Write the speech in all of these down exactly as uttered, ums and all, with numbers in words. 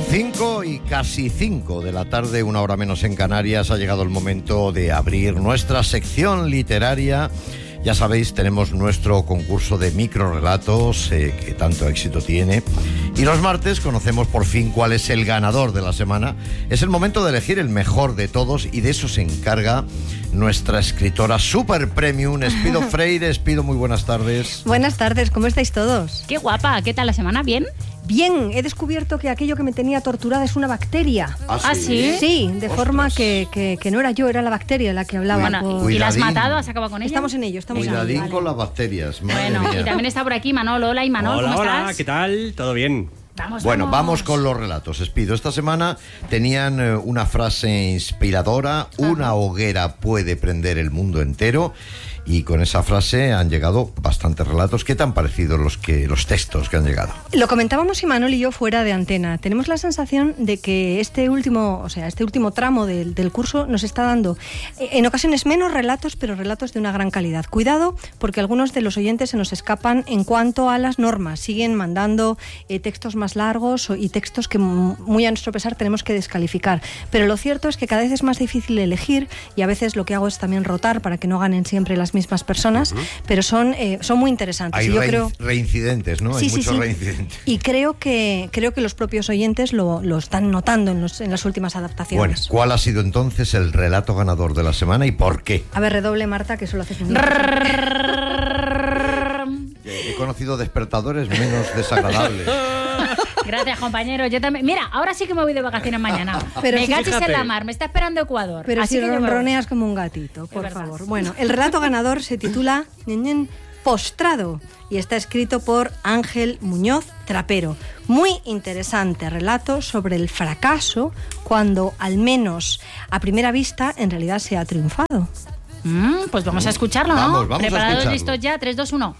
Cinco y casi cinco de la tarde, una hora menos en Canarias, ha llegado el momento de abrir nuestra sección literaria. Ya sabéis, tenemos nuestro concurso de microrelatos eh, que tanto éxito tiene. Y los martes conocemos por fin cuál es el ganador de la semana. Es el momento de elegir el mejor de todos y de eso se encarga nuestra escritora super premium, Espido Freire. Espido, muy buenas tardes. Buenas tardes, ¿cómo estáis todos? Qué guapa, ¿qué tal la semana? ¿Bien? Bien, he descubierto que aquello que me tenía torturada es una bacteria. ¿Ah, ¿Ah, sí? Sí, de Ostras. forma que, que, que no era yo, era la bacteria la que hablaba. Bueno, por... ¿y la has Cuidadín. matado? ¿Has acabado con ella? Estamos en ello, estamos en ello. Cuidadín vale. con las bacterias, madre Bueno, mía. y también está por aquí Manolo. Hola, y Manolo, hola, ¿cómo hola, estás? ¿qué tal? ¿Todo bien? Vamos, Bueno, vamos. vamos con los relatos, Espido. Esta semana tenían eh, una frase inspiradora: una hoguera puede prender el mundo entero. Y con esa frase han llegado bastantes relatos. ¿Qué te han parecido los, que, los textos que han llegado? Lo comentábamos Imanol y yo fuera de antena. Tenemos la sensación de que este último, o sea, este último tramo del, del curso nos está dando eh, en ocasiones menos relatos, pero relatos de una gran calidad. Cuidado, porque algunos de los oyentes se nos escapan en cuanto a las normas. Siguen mandando eh, textos más largos y textos que muy a nuestro pesar tenemos que descalificar. Pero lo cierto es que cada vez es más difícil elegir y a veces lo que hago es también rotar para que no ganen siempre las mismas personas, uh-huh. pero son, eh, son muy interesantes. Hay y yo rein- creo... reincidentes, ¿no? Sí, Hay sí, muchos sí. reincidentes. Y creo que, creo que los propios oyentes lo, lo están notando en, los, en las últimas Bueno, adaptaciones. ¿cuál ha sido entonces el relato ganador de la semana y por qué? A ver, redoble, Marta, que eso lo haces muy bien. He conocido despertadores menos desagradables. Gracias, compañero. Yo también. Mira, ahora sí que me voy de vacaciones mañana. Pero me sí, cachis en fíjate. la mar, me está esperando Ecuador. Pero Así si que yo me voy. ronroneas como un gatito, por verdad. favor. Bueno, el relato ganador se titula ñen, ñen, Postrado y está escrito por Ángel Muñoz Trapero. Muy interesante relato sobre el fracaso cuando, al menos a primera vista, en realidad se ha triunfado. Mm, pues vamos a escucharlo, ¿no? Vamos, vamos a ¿Preparados, escucharlo. listos ya? tres, dos, uno.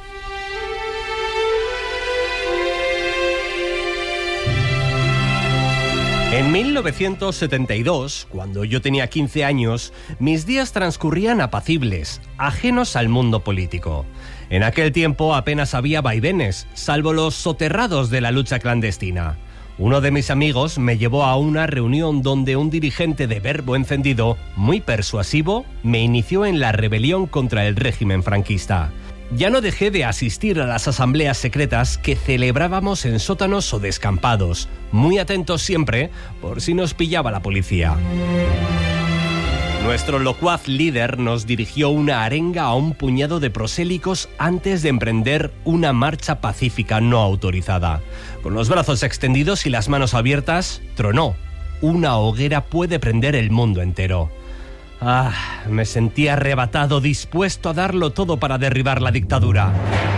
En mil novecientos setenta y dos, cuando yo tenía quince años, mis días transcurrían apacibles, ajenos al mundo político. En aquel tiempo apenas había vaivenes, salvo los soterrados de la lucha clandestina. Uno de mis amigos me llevó a una reunión donde un dirigente de verbo encendido, muy persuasivo, me inició en la rebelión contra el régimen franquista. Ya no dejé de asistir a las asambleas secretas que celebrábamos en sótanos o descampados, muy atentos siempre por si nos pillaba la policía. Nuestro locuaz líder nos dirigió una arenga a un puñado de prosélicos antes de emprender una marcha pacífica no autorizada. Con los brazos extendidos y las manos abiertas, tronó: una hoguera puede prender el mundo entero. Ah, me sentí arrebatado, dispuesto a darlo todo para derribar la dictadura.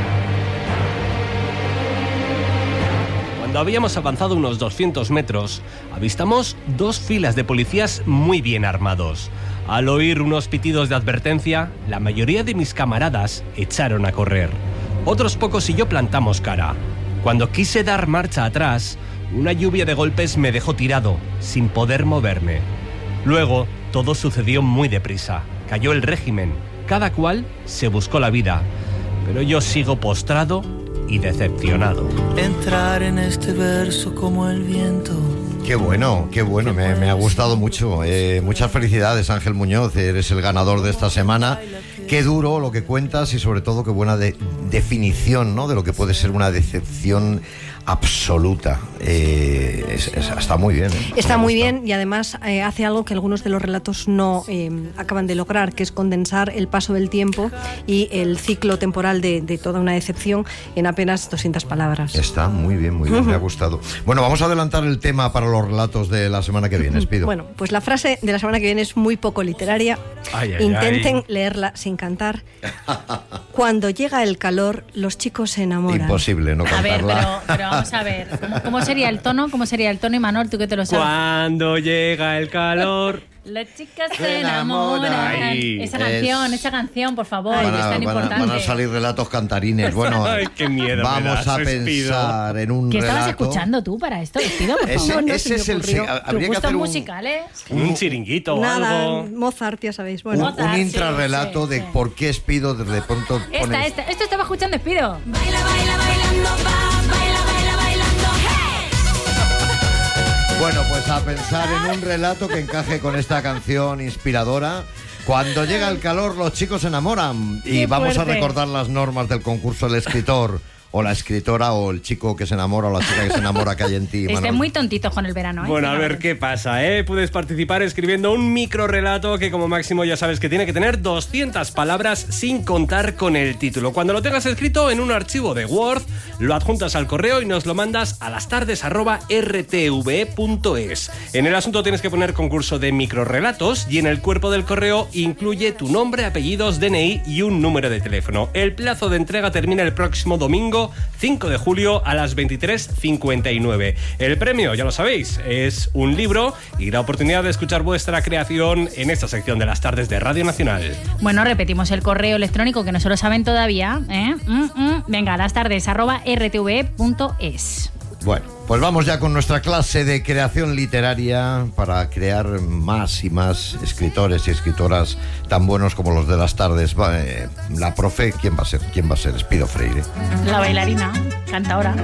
Cuando habíamos avanzado unos doscientos metros, avistamos dos filas de policías muy bien armados. Al oír unos pitidos de advertencia, la mayoría de mis camaradas echaron a correr. Otros pocos y yo plantamos cara. Cuando quise dar marcha atrás, una lluvia de golpes me dejó tirado, sin poder moverme. Luego, todo sucedió muy deprisa. Cayó el régimen. Cada cual se buscó la vida. Pero yo sigo postrado y decepcionado. Entrar en este verso como el viento. Qué bueno, qué bueno, me, me ha gustado mucho. Eh, muchas felicidades, Ángel Muñoz, eres el ganador de esta semana. Qué duro lo que cuentas y sobre todo qué buena de- definición, ¿no?, de lo que puede ser una decepción absoluta. Eh, es- es- está muy bien. ¿eh? Está Me muy gusta. bien y además eh, hace algo que algunos de los relatos no eh, acaban de lograr, que es condensar el paso del tiempo y el ciclo temporal de, de toda una decepción en apenas doscientas palabras. Está muy bien, muy bien, me ha gustado. Bueno, vamos a adelantar el tema para los relatos de la semana que viene, Espido. Bueno, pues la frase de la semana que viene es muy poco literaria. Ay, ay, Intenten ay. leerla sin cantar. Cuando llega el calor, los chicos se enamoran. Imposible no A ver, cantarla. pero, pero vamos a ver. ¿Cómo, cómo sería el tono? ¿Cómo sería el tono, Imanol? ¿Tú que te lo sabes? Cuando llega el calor. Las chicas Se se enamoran. enamoran. Ay, esa canción, es- esa canción, por favor, Van que es a, tan van a- importante. van a salir relatos cantarines. Bueno, Ay, qué miedo me vamos das, a Espido. pensar en un ¿Qué relato. estabas escuchando tú para esto, Espido, por Ese- favor? ese es el- se me ocurrió. sí, habría Tus que gustos hacer un- musicales. Un chiringuito o Nada, algo. Mozart, ya sabéis. Un, Bueno, Mozart, un sí, intrarrelato sí, de sí. por qué Espido de pronto Esta, pones- esta, esto estaba escuchando Espido. Baila, baila, bailando, va, baila, baila, bailando, hey. pues a pensar en un relato que encaje con esta canción inspiradora. Cuando llega el calor, los chicos se enamoran. Y Qué vamos fuerte. a recordar las normas del concurso del escritor, o la escritora, o el chico que se enamora, o la chica que se enamora que hay en ti. Estén Manol. muy tontitos con el verano, ¿eh? Bueno, a ver Fíjate. qué pasa, ¿eh? Puedes participar escribiendo un microrelato que como máximo ya sabes que tiene que tener doscientas palabras sin contar con el título. Cuando lo tengas escrito en un archivo de Word, lo adjuntas al correo y nos lo mandas a lastardes arroba r t v e punto es. En el asunto tienes que poner concurso de microrelatos y en el cuerpo del correo incluye tu nombre, apellidos, D N I y un número de teléfono. El plazo de entrega termina el próximo domingo cinco de julio a las veintitrés cincuenta y nueve. El premio, ya lo sabéis, es un libro y la oportunidad de escuchar vuestra creación en esta sección de las tardes de Radio Nacional. Bueno, repetimos el correo electrónico que no se lo saben todavía, ¿eh? Mm, mm. Venga, las tardes arroba r t v e punto es. Bueno, pues vamos ya con nuestra clase de creación literaria para crear más y más escritores y escritoras tan buenos como los de las tardes. Va, eh, la profe, ¿quién va a ser? ¿Quién va a ser? Espido Freire. La bailarina, cantadora.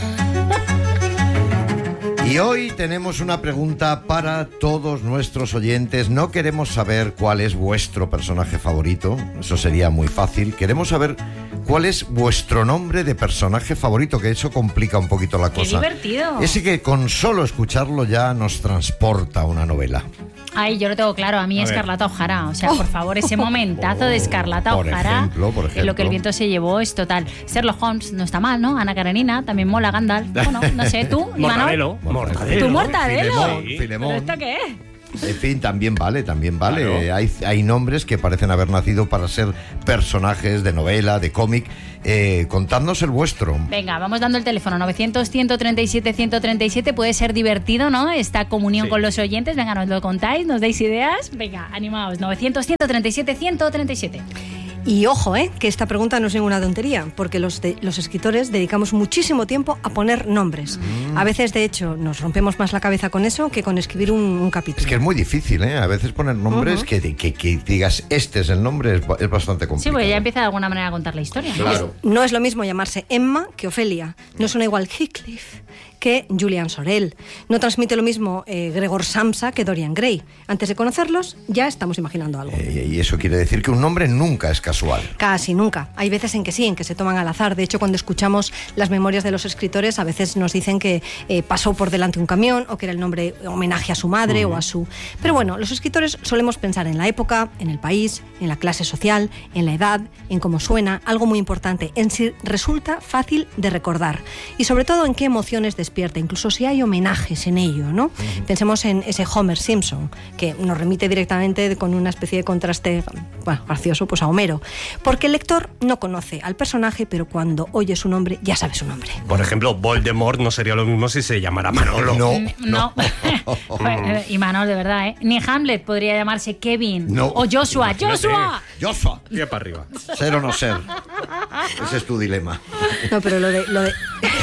Y hoy tenemos una pregunta para todos nuestros oyentes. No queremos saber cuál es vuestro personaje favorito, eso sería muy fácil. Queremos saber cuál es vuestro nombre de personaje favorito, que eso complica un poquito la ¡Qué cosa. divertido! Ese que con solo escucharlo ya nos transporta a una novela. Ay, yo lo tengo claro, a mí A ver. Escarlata O'Hara. O sea, por favor, ese momentazo de Escarlata Por O'Hara, ejemplo, por en lo que el ejemplo. viento se llevó, es total. Sherlock Holmes no está mal, ¿no? Ana Karenina también mola, Gandalf. Bueno, no sé, tú, Imanol. Mortadelo. Mortadelo. ¿Tu Mortadelo? Filemón, Sí. Filemón. ¿Pero esto qué es? En fin, también vale, también vale. Claro. Eh, hay, hay nombres que parecen haber nacido para ser personajes de novela, de cómic. Eh, contadnos el vuestro. Venga, vamos dando el teléfono novecientos, ciento treinta y siete, ciento treinta y siete. Puede ser divertido, ¿no? Esta comunión Sí. con los oyentes. Venga, nos lo contáis, nos dais ideas. Venga, animaos. novecientos, ciento treinta y siete, ciento treinta y siete. Y ojo, ¿eh? que esta pregunta no es ninguna tontería, porque los, de- los escritores dedicamos muchísimo tiempo a poner nombres. A veces, de hecho, nos rompemos más la cabeza con eso que con escribir un, un capítulo. Es que es muy difícil, ¿eh? A veces poner nombres que, que, que digas, este es el nombre, es, ba- es bastante Sí, complicado. porque ya empieza de alguna manera a contar la historia. ¿no? Claro. No es lo mismo llamarse Emma que Ofelia. No suena igual Heathcliff que Julian Sorel. No transmite lo mismo eh, Gregor Samsa que Dorian Gray. Antes de conocerlos, ya estamos imaginando algo. Eh, y eso quiere decir que un nombre nunca es casual. Casi nunca. Hay veces en que sí, en que se toman al azar. De hecho, cuando escuchamos las memorias de los escritores, a veces nos dicen que eh, pasó por delante un camión o que era el nombre homenaje a su madre o a su... Pero bueno, los escritores solemos pensar en la época, en el país, en la clase social, en la edad, en cómo suena, algo muy importante, en si resulta fácil de recordar y sobre todo en qué emociones despierta, incluso si hay homenajes en ello, ¿no? Pensemos en ese Homer Simpson, que nos remite directamente con una especie de contraste, bueno, gracioso, pues a Homero. Porque el lector no conoce al personaje, pero cuando oye su nombre, ya sabe su nombre. Por ejemplo, Voldemort no sería lo mismo si se llamara Manolo. No, No. Joder, y Manol, de verdad, ¿eh? Ni Hamlet podría llamarse Kevin. No. O Joshua. Imagínate. ¡Joshua! Joshua, Tira para arriba. ser o no ser. Ese es tu dilema. No, pero lo de... Lo de...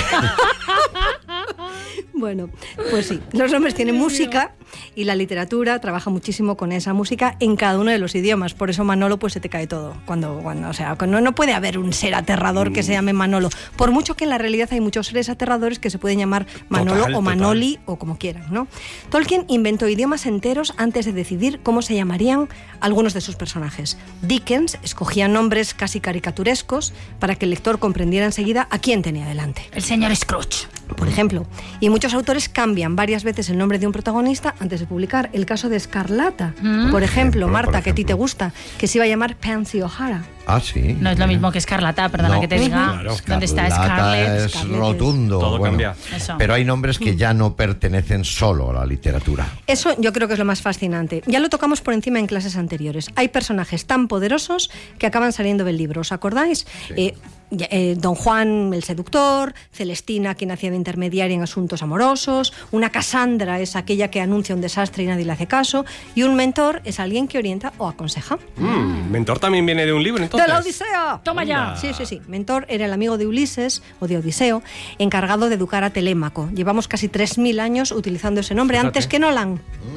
Bueno, pues sí, los nombres tienen música y la literatura trabaja muchísimo con esa música en cada uno de los idiomas. Por eso Manolo pues se te cae todo. Cuando, cuando, o sea, no, no puede haber un ser aterrador que se llame Manolo. Por mucho que en la realidad hay muchos seres aterradores que se pueden llamar Manolo Total, o total. Manoli o como quieran, ¿no? Tolkien inventó idiomas enteros antes de decidir cómo se llamarían algunos de sus personajes. Dickens escogía nombres casi caricaturescos para que el lector comprendiera enseguida a quién tenía delante. El señor Scrooge. Por ejemplo, y muchos autores cambian varias veces el nombre de un protagonista antes de publicar. El caso de Escarlata, Mm. por ejemplo, Por Marta, que a ti ejemplo. te gusta, que se iba a llamar Pansy O'Hara. Ah, sí. No es lo mismo que Escarlata, perdona No, que te diga. claro. ¿Dónde está Escarlata Scarlett? Es Scarlett es- rotundo. Todo bueno, cambia. Eso. Pero hay nombres que ya no pertenecen solo a la literatura. Eso yo creo que es lo más fascinante. Ya lo tocamos por encima en clases anteriores. Hay personajes tan poderosos que acaban saliendo del libro. ¿Os acordáis? Eh, ya- eh, Don Juan, el seductor, Celestina, quien hacía de intermediaria en asuntos amorosos, una Cassandra es aquella que anuncia un desastre y nadie le hace caso, y un mentor es alguien que orienta o aconseja. Mm, Mentor también viene de un libro, entonces. ¡De la Odisea! Toma ya. Sí, sí, sí. Mentor era el amigo de Ulises, o de Odiseo, encargado de educar a Telémaco. Llevamos casi tres mil años utilizando ese nombre, Fíjate. antes que Nolan. Mm,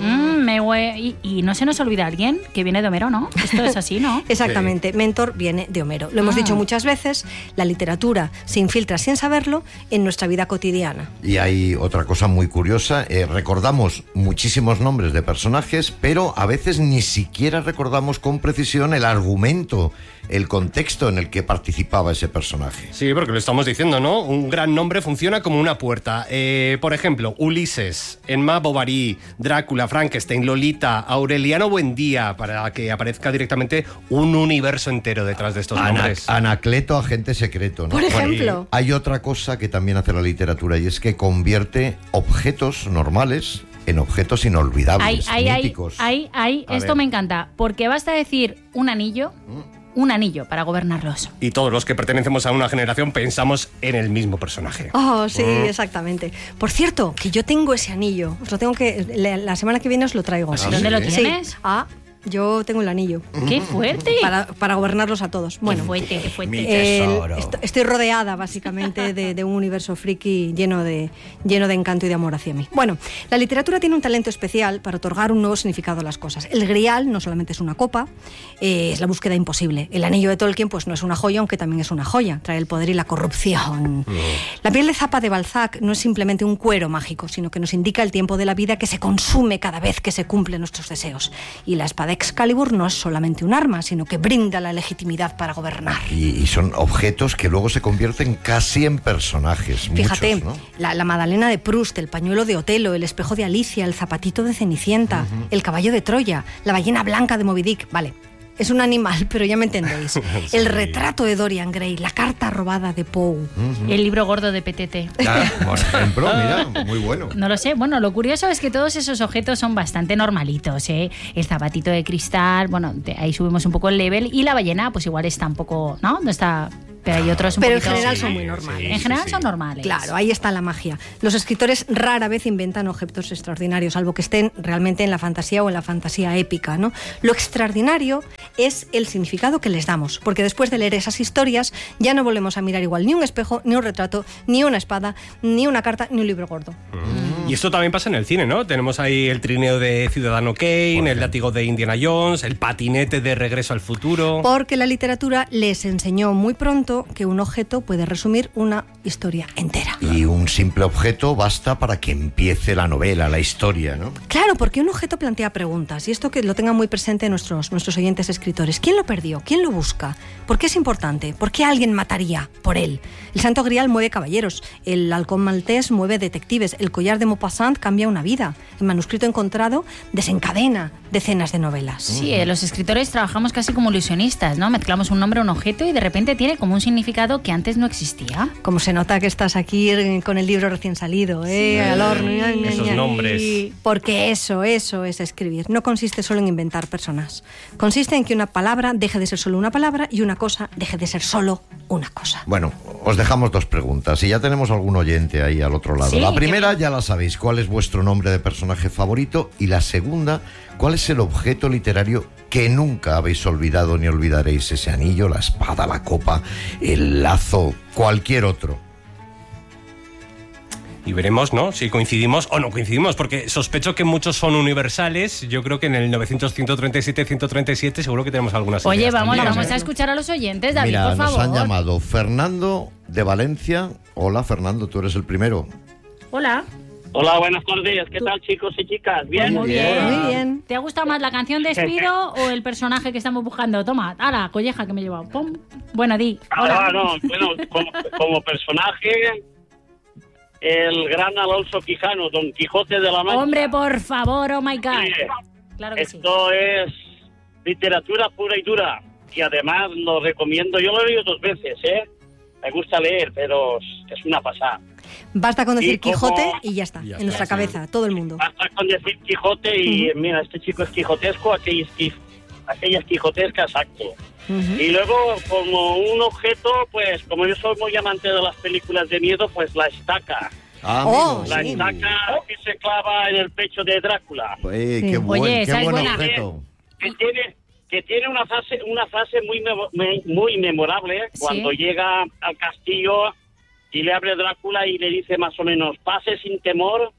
me hue- y, y no se nos olvida alguien que viene de Homero, ¿no? Esto es así, ¿no? Exactamente, sí. Mentor viene de Homero. Lo hemos Ah. dicho muchas veces, la literatura se infiltra sin saberlo en nuestra vida cotidiana. Y hay otra cosa muy curiosa, eh, recordamos muchísimos nombres de personajes, pero a veces ni siquiera recordamos con precisión el argumento, el contexto en el que participaba ese personaje. Sí, porque lo estamos diciendo, ¿no? Un gran nombre funciona como una puerta. Eh, por ejemplo, Ulises, Emma Bovary, Drácula, Frankenstein, Lolita, Aureliano Buendía, para que aparezca directamente un universo entero detrás de estos Ana- nombres. Anacleto, agente secreto, ¿no? Por ejemplo. Hay otra cosa que también hace la literatura y es que convierte objetos normales en objetos inolvidables, Ay, ay, míticos. ay, ay, A esto ver. me encanta, porque basta decir un anillo, un anillo para gobernarlos. Y todos los que pertenecemos a una generación pensamos en el mismo personaje. Oh, sí, exactamente. Por cierto, que yo tengo ese anillo. Os lo tengo que... La, la semana que viene os lo traigo. Ah, ¿Dónde lo sí? tienes? Sí. Ah, yo tengo el anillo. ¡Qué fuerte! Para, para gobernarlos a todos. Bueno, ¡Qué fuerte, qué fuerte! Mi el- tesoro. est- estoy rodeada básicamente de, de un universo friki lleno de, lleno de encanto y de amor hacia mí. Bueno, la literatura tiene un talento especial para otorgar un nuevo significado a las cosas. El grial no solamente es una copa, eh, es la búsqueda imposible. El anillo de Tolkien pues no es una joya, aunque también es una joya. Trae el poder y la corrupción. La piel de Zapa de Balzac no es simplemente un cuero mágico, sino que nos indica el tiempo de la vida que se consume cada vez que se cumplen nuestros deseos. Y la espada Excalibur no es solamente un arma, sino que brinda la legitimidad para gobernar. Y, y son objetos que luego se convierten casi en personajes. Fíjate, muchos, ¿no? la, la Madalena de Proust, el pañuelo de Otelo, el espejo de Alicia, el zapatito de Cenicienta, el caballo de Troya, la ballena blanca de Moby Dick. Vale, es un animal, pero ya me entendéis. Sí. El retrato de Dorian Gray, la carta robada de Poe. El libro gordo de P T T. Ah, por ejemplo, mira, muy bueno. No lo sé. Bueno, lo curioso es que todos esos objetos son bastante normalitos, ¿eh? El zapatito de cristal, bueno, de- ahí subimos un poco el level. Y la ballena, pues igual está un poco, ¿no? No está... Pero hay otros un Pero en poquito- general Sí, son muy normales. En sí, general sí. son normales. Claro, ahí está la magia. Los escritores rara vez inventan objetos extraordinarios, salvo que estén realmente en la fantasía o en la fantasía épica, ¿no? Lo extraordinario es el significado que les damos, porque después de leer esas historias ya no volvemos a mirar igual ni un espejo, ni un retrato, ni una espada, ni una carta, ni un libro gordo. Y esto también pasa en el cine, ¿no? Tenemos ahí el trineo de Ciudadano Kane, el látigo de Indiana Jones, el patinete de Regreso al Futuro. Porque la literatura les enseñó muy pronto que un objeto puede resumir una historia entera. Y un simple objeto basta para que empiece la novela, la historia, ¿no? Claro, porque un objeto plantea preguntas, y esto que lo tengan muy presente nuestros, nuestros oyentes escritores. ¿Quién lo perdió? ¿Quién lo busca? ¿Por qué es importante? ¿Por qué alguien mataría por él? El Santo Grial mueve caballeros, el halcón maltés mueve detectives, el collar de Maupassant cambia una vida, el manuscrito encontrado desencadena decenas de novelas. Sí, eh, los escritores trabajamos casi como ilusionistas, ¿no? Mezclamos un nombre, un objeto y de repente tiene como un significado que antes no existía. Como se nota que estás aquí eh, con el libro recién salido, ¿eh? Al horno. ña, ña, Esos ña. nombres. Porque eso, eso es escribir. No consiste solo en inventar personas. Consiste en que una palabra deje de ser solo una palabra y una cosa deje de ser solo una cosa. Bueno, os dejamos dos preguntas y ya tenemos algún oyente ahí al otro lado. Sí, La qué primera bien. ya la sabéis, ¿cuál es vuestro nombre de personaje favorito? Y la segunda, ¿cuál es el objeto literario que nunca habéis olvidado ni olvidaréis? Ese anillo, la espada, la copa, el lazo, cualquier otro. Y veremos, ¿no? Si coincidimos o no coincidimos, porque sospecho que muchos son universales. Yo creo que en el novecientos, ciento treinta y siete, ciento treinta y siete seguro que tenemos algunas Oye, ideas vamos, también, vamos ¿eh? a escuchar a los oyentes, David, Mira, por nos favor. han llamado Fernando de Valencia. Hola, Fernando, tú eres el primero. Hola. Hola, buenas tardes. ¿Qué tal, chicos y chicas? ¿Bien? Muy bien. Muy bien. ¿Te ha gustado más la canción de Spiro o el personaje que estamos buscando? Toma, ala, colleja que me he llevado. Pum. Bueno, di. Ah, Hola. no, bueno, como, como personaje, el gran Alonso Quijano, Don Quijote de la Mancha. Hombre, por favor, oh my God. Sí, Claro que sí. esto es literatura pura y dura. Y además lo recomiendo. Yo lo he leído dos veces, ¿eh? Me gusta leer, pero es una pasada. Basta con decir Y como- Quijote y ya está, Ya en está, nuestra sí. cabeza, todo el mundo. Basta con decir Quijote y mira, este chico es quijotesco, aquellas, quij- aquellas quijotescas, exacto. Ujú. Y luego, como un objeto, pues como yo soy muy amante de las películas de miedo, pues la estaca. Ah, Oh, amigo. La sí. estaca que se clava en el pecho de Drácula. Eh, Sí. qué buen, Oye, qué esa es buen buena. objeto. Que tiene, que tiene una frase, una frase muy, memo- me- muy memorable Sí. cuando llega al castillo y le abre Drácula y le dice más o menos, pase sin temor,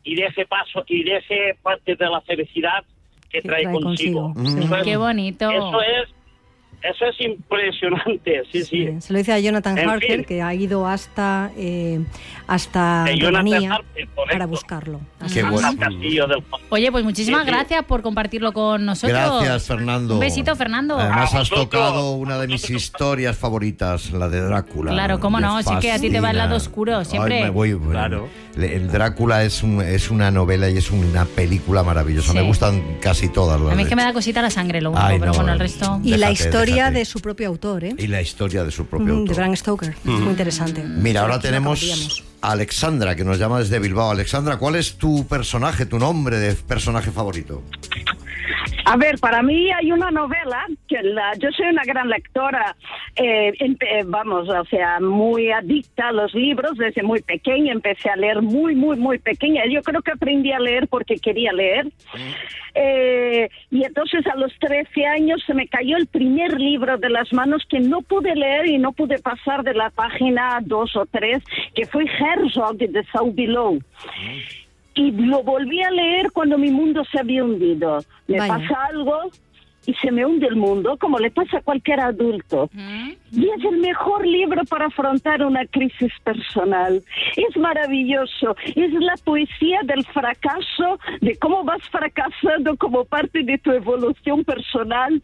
y de ese paso y de ese parte de la felicidad que trae, trae consigo. consigo. Sí. Sí. Qué bonito. Eso es Eso es impresionante, sí, sí. sí. Se lo dice a Jonathan en Harker, fin. que ha ido hasta eh, hasta Rumanía para buscarlo. Qué bueno. Oye, pues muchísimas sí, sí. gracias por compartirlo con nosotros. Gracias, Fernando. Un besito, Fernando. Además A has vosotros. tocado una de mis historias favoritas, la de Drácula. Claro, cómo Me no, sí que a ti te va el lado fascina. oscuro, siempre. Ay, me voy, bueno, Claro. El Drácula es, un, es una novela y es una película maravillosa. Sí. Me gustan casi todas las A mí es de- que me da cosita la sangre lo único, Ay, pero no, bueno, el resto... Y la Déjate, historia déjate. de su propio autor, ¿eh? Y la historia de su propio Mm, autor. de Bram Stoker. Es muy interesante. Mira, ahora Aquí lo tenemos acabaríamos. a Alexandra, que nos llama desde Bilbao. Alexandra, ¿cuál es tu personaje, tu nombre de personaje favorito? A ver, para mí hay una novela que la, yo soy una gran lectora, eh, empe- vamos, o sea, muy adicta a los libros desde muy pequeña. Empecé a leer muy, muy, muy pequeña. Yo creo que aprendí a leer porque quería leer. Eh, y entonces a los trece años se me cayó el primer libro de las manos que no pude leer y no pude pasar de la página dos o tres, que fue Herzog de Sauvilou. Y lo volví a leer cuando mi mundo se había hundido. Me Vaya. pasa algo y se me hunde el mundo, como le pasa a cualquier adulto. Y es el mejor libro para afrontar una crisis personal. Es maravilloso. Es la poesía del fracaso, de cómo vas fracasando como parte de tu evolución personal.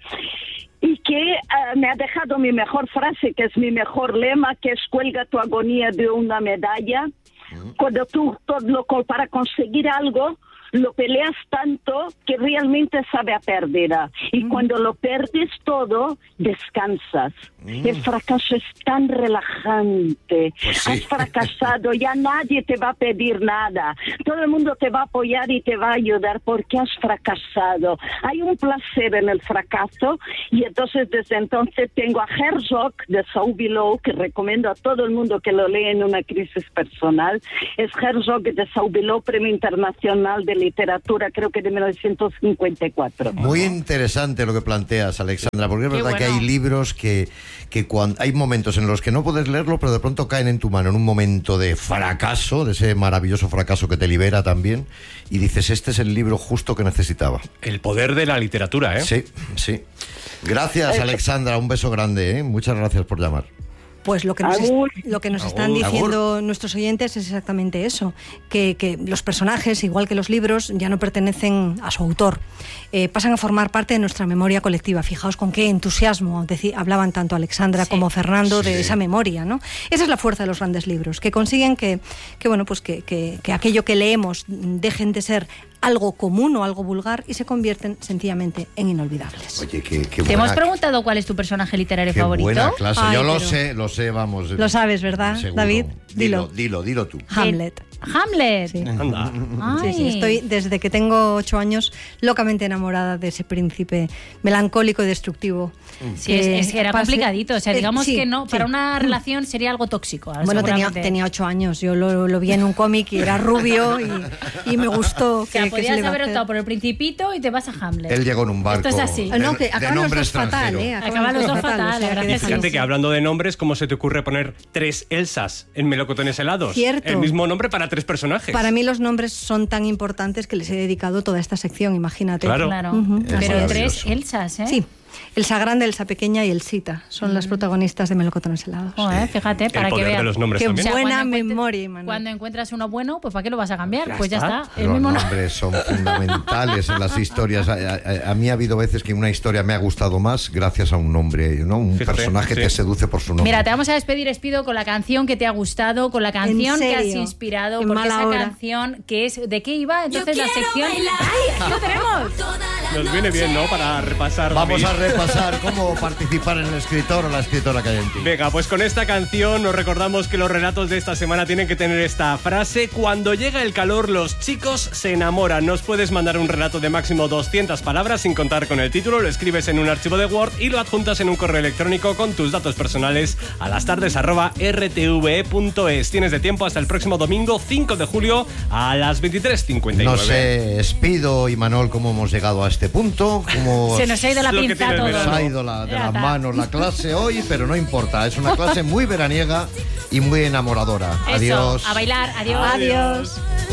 Y que uh, me ha dejado mi mejor frase, que es mi mejor lema, que es: cuelga tu agonía de una medalla. Cuando tú todo lo, para conseguir algo lo peleas tanto que realmente sabe a pérdida. Y mm. cuando lo perdes todo, descansas. Mm. El fracaso es tan relajante. Pues sí. Has fracasado, ya nadie te va a pedir nada. Todo el mundo te va a apoyar y te va a ayudar porque has fracasado. Hay un placer en el fracaso y entonces desde entonces tengo a Herzog de Sauvilou, que recomiendo a todo el mundo que lo lea en una crisis personal. Es Herzog de Sauvilou, Premio Internacional de Literatura, creo que de mil novecientos cincuenta y cuatro. Muy interesante lo que planteas, Alexandra, porque es Qué verdad bueno. que hay libros que, que cuando, hay momentos en los que no puedes leerlo, pero de pronto caen en tu mano en un momento de fracaso, de ese maravilloso fracaso que te libera también, y dices, este es el libro justo que necesitaba. El poder de la literatura, ¿eh? Sí, sí. Gracias, Alexandra, un beso grande, ¿eh? Muchas gracias por llamar. Pues lo que nos, es- Agur. lo que nos Agur. están diciendo nuestros oyentes es exactamente eso, que, que los personajes, igual que los libros, ya no pertenecen a su autor, eh, pasan a formar parte de nuestra memoria colectiva. Fijaos con qué entusiasmo deci- hablaban tanto Alexandra Sí. como Fernando Sí. de esa memoria, ¿no? Esa es la fuerza de los grandes libros, que consiguen que, que bueno, pues que, que, que aquello que leemos dejen de ser algo común o algo vulgar y se convierten sencillamente en inolvidables. Oye, qué, qué ¿Te buena, hemos preguntado cuál es tu personaje literario qué favorito? buena clase. Ay, Yo lo pero- sé, lo sé, vamos. Lo sabes, ¿verdad, seguro. David? Dilo, Dilo. dilo, dilo tú. Hamlet. Hamlet. Sí. Anda. Ay. Sí, sí, estoy desde que tengo ocho años locamente enamorada de ese príncipe melancólico y destructivo. Sí, es, es que era pase- complicadito. O sea, Eh, digamos sí, que no, sí. para una relación sería algo tóxico. Bueno, tenía, seguramente. tenía ocho años, yo lo, lo vi en un cómic y era rubio y, y me gustó. O sea, que- que se podías le iba a haber hacer. optado por el Principito y te vas a Hamlet. Él llegó en un barco. Esto es así. Ah, no, que de- de acaban los nombre dos fatal, extranjero. ¿eh? Acaban los dos fatal, o sea, la verdad que que déjalo. Fíjate que hablando de nombres, ¿cómo se te ocurre poner tres Elsas en Melocotones helados? Cierto. El mismo nombre para tres personajes. Para mí los nombres son tan importantes que les he dedicado toda esta sección, imagínate. Claro. Claro. Ujú. Es Pero maravilloso. tres Elsas, ¿eh? Sí, Elsa Grande, Elsa Pequeña y Elsita son las protagonistas de Melocotones helados. Joder, fíjate, El para que poder veas. de los nombres Qué también. bueno. Buena cuando encuentres- memoria, Imanol. Cuando encuentras uno bueno, pues ¿para qué lo vas a cambiar? Ya pues ya está. está. El Los mismo no- nombres son fundamentales en las historias. A, a- a mí ha habido veces que una historia me ha gustado más gracias a un nombre, ¿no? Un Fíjate, personaje sí. te seduce por su nombre. Mira, te vamos a despedir, Espido, con la canción que te ha gustado, con la canción que has serio? inspirado, En porque mala esa hora. canción que es ¿de qué iba? Entonces Yo la quiero sección. bailar. ¡Ay! ¡Aquí lo tenemos! Nos viene bien, ¿no? Para repasar. Vamos David. a repasar cómo participar en el escritor o la escritora que hay en ti. Venga, pues con esta canción nos recordamos que los relatos de esta semana tienen que tener esta frase: cuando llega el calor, los chicos se enamoran. Nos puedes mandar un relato de máximo doscientas palabras sin contar con el título, lo escribes en un archivo de Word y lo adjuntas en un correo electrónico con tus datos personales a lastardes arroba r t v e punto es. Tienes de tiempo hasta el próximo domingo cinco de julio a las veintitrés cincuenta y nueve. No sé, Espido y Manol, cómo hemos llegado a este punto. Cómo Se nos ha ido la Lo que pinza tiene el todo. verano. se ha ido la- de Ya las está. manos la clase hoy, pero no importa. Es una clase muy veraniega y muy enamoradora. Eso, Adiós. a bailar. Adiós. Adiós.